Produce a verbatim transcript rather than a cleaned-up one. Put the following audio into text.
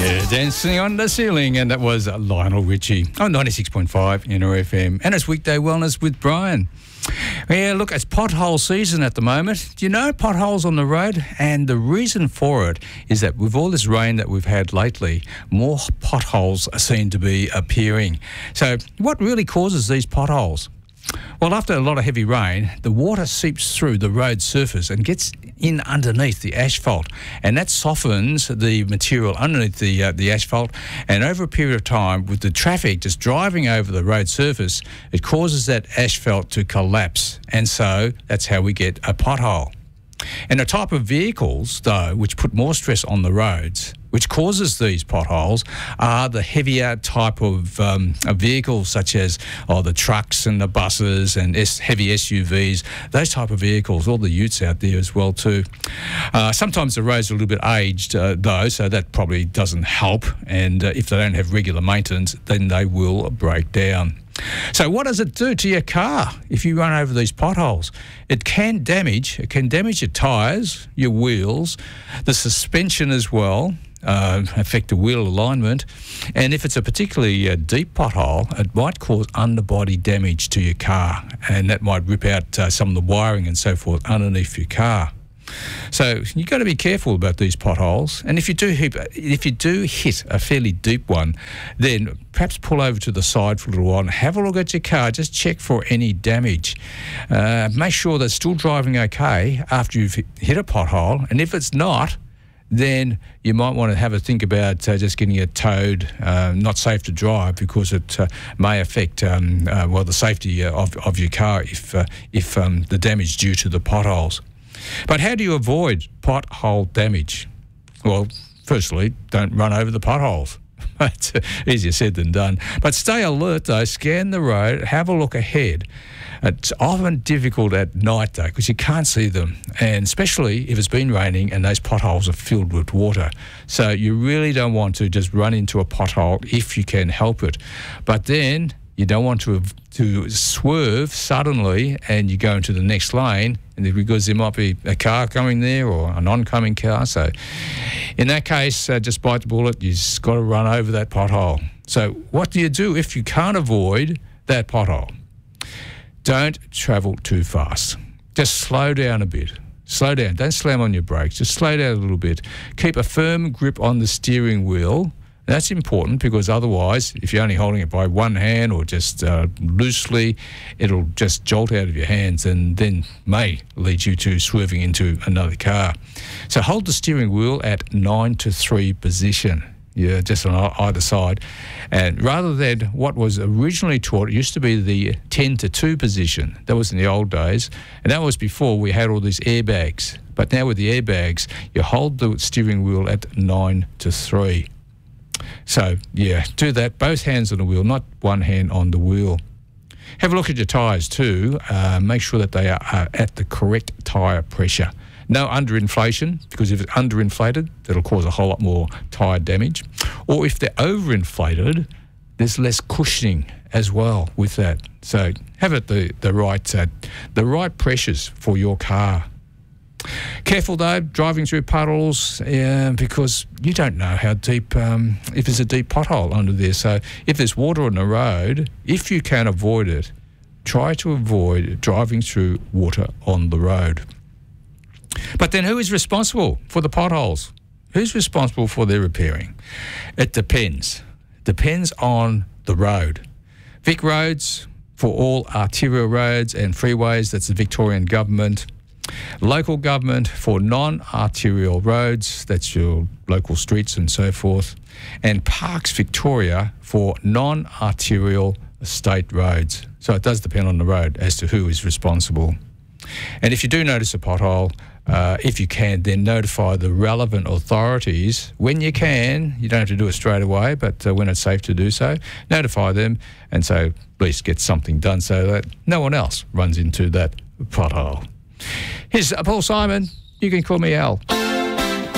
Yeah, dancing on the ceiling, and that was Lionel Richie on ninety-six point five Inner F M. And it's Weekday Wellness with Brian. Yeah, look, it's pothole season at the moment. Do you know potholes on the road? And the reason for it is that with all this rain that we've had lately, more potholes seem to be appearing. So what really causes these potholes? Well, after a lot of heavy rain, the water seeps through the road surface and gets in underneath the asphalt, and that softens the material underneath the uh, the asphalt. And over a period of time, with the traffic just driving over the road surface, it causes that asphalt to collapse, and so that's how we get a pothole. And the type of vehicles, though, which put more stress on the roads, which causes these potholes, are the heavier type of, um, of vehicles, such as oh, the trucks and the buses and S- heavy S U Vs, those type of vehicles, all the utes out there as well too. Uh, sometimes the roads are a little bit aged, uh, though, so that probably doesn't help. And uh, if they don't have regular maintenance, then they will break down. So what does it do to your car if you run over these potholes? It can damage, it can damage your tyres, your wheels, the suspension as well, uh, affect the wheel alignment. And if it's a particularly uh, deep pothole, it might cause underbody damage to your car, and that might rip out uh, some of the wiring and so forth underneath your car. So you've got to be careful about these potholes, and if you do hit, if you do hit a fairly deep one, then perhaps pull over to the side for a little while and have a look at your car. Just check for any damage. Uh, make sure that it's still driving okay after you've hit a pothole, and if it's not, then you might want to have a think about uh, just getting it towed. Uh, not safe to drive because it uh, may affect um, uh, well the safety of, of your car if uh, if um, the damage due to the potholes. But how do you avoid pothole damage? Well, firstly, don't run over the potholes. It's easier said than done. But stay alert, though. Scan the road. Have a look ahead. It's often difficult at night, though, because you can't see them, and especially if it's been raining and those potholes are filled with water. So you really don't want to just run into a pothole if you can help it. But then you don't want to to swerve suddenly and you go into the next lane, and because there might be a car coming there or an oncoming car. So in that case, uh, just bite the bullet. You've just got to run over that pothole. So what do you do if you can't avoid that pothole? Don't travel too fast. Just slow down a bit. Slow down. Don't slam on your brakes. Just slow down a little bit. Keep a firm grip on the steering wheel. That's important, because otherwise, if you're only holding it by one hand or just uh, loosely, it'll just jolt out of your hands and then may lead you to swerving into another car. So hold the steering wheel at nine to three position. Yeah, just on either side. And rather than what was originally taught, it used to be the ten to two position. That was in the old days. And that was before we had all these airbags. But now with the airbags, you hold the steering wheel at nine to three. So, yeah, do that. Both hands on the wheel, not one hand on the wheel. Have a look at your tyres too. Uh, make sure that they are, are at the correct tyre pressure. No underinflation, because if it's underinflated, that'll cause a whole lot more tyre damage. Or if they're overinflated, there's less cushioning as well with that. So have it the, the right uh, the right pressures for your car. Careful though, driving through puddles, uh, because you don't know how deep, um, if there's a deep pothole under there. So if there's water on the road, if you can avoid it, try to avoid driving through water on the road. But then who is responsible for the potholes? Who's responsible for their repairing? It depends. Depends on the road. Vic Roads, for all arterial roads and freeways, that's the Victorian government. Local government for non-arterial roads, that's your local streets and so forth. And Parks Victoria for non-arterial state roads. So it does depend on the road as to who is responsible. And if you do notice a pothole, uh, if you can, then notify the relevant authorities when you can. You don't have to do it straight away, but uh, when it's safe to do so, notify them, and so at least get something done so that no one else runs into that pothole. Here's Paul Simon. You can call me Al.